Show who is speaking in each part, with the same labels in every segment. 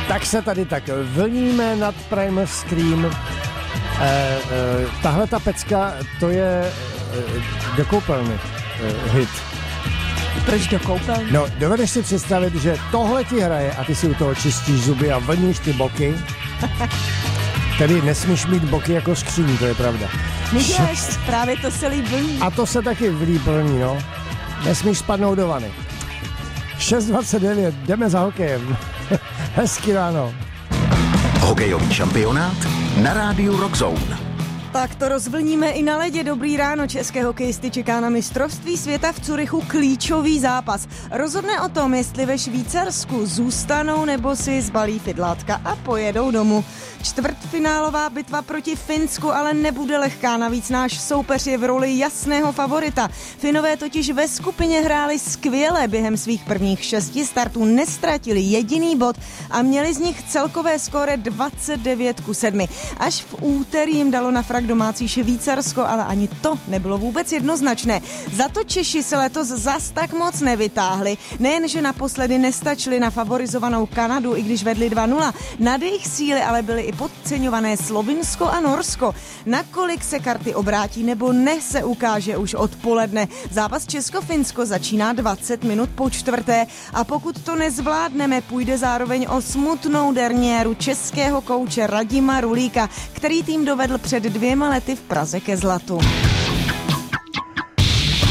Speaker 1: Tak se tady tak vlníme nad Primal Scream. Tahle ta pecka, to je do koupelny hit.
Speaker 2: Proč do koupelny?
Speaker 1: No, dovedeš si představit, že tohle ti hraje a ty si u toho čistíš zuby a vlníš ty boky. Tedy nesmíš mít boky jako skříní, to je pravda.
Speaker 2: Neděláš, právě to se líbí.
Speaker 1: A to se taky vlíplní, no. Nesmíš spadnout do vany. 6:29, jdeme za hokejem. Hezky ráno.
Speaker 3: Hokejový šampionát na rádiu Rock Zone.
Speaker 2: Tak to rozvlníme i na ledě. Dobrý ráno, české hokejisty čeká na mistrovství světa v Curychu klíčový zápas. Rozhodne o tom, jestli ve Švýcarsku zůstanou nebo si zbalí fidlátka a pojedou domů. Čtvrtfinálová bitva proti Finsku ale nebude lehká, navíc náš soupeř je v roli jasného favorita. Finové totiž ve skupině hráli skvěle, během svých prvních 6 startů nestratili jediný bod a měli z nich celkové skóre 29:7. Až v úterý jim dalo na frak domácí Švýcarsko, ale ani to nebylo vůbec jednoznačné. Za to Češi se letos zas tak moc nevytáhli. Nejenže naposledy nestačili na favorizovanou Kanadu, i když vedli 2:0. Nad jejich síly ale byly i podceňované Slovinsko a Norsko. Nakolik se karty obrátí nebo ne, se ukáže už odpoledne. Zápas Česko-Finsko začíná 20 minut po 4. a pokud to nezvládneme, půjde zároveň o smutnou derniéru českého kouče Radima Rulíka, který tým dovedl před 2 lety v Praze ke zlatu.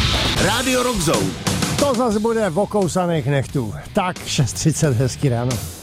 Speaker 3: Rádio Rock Zone.
Speaker 1: To zase bude v okousaných nechtů. Tak 6:30, hezky ráno.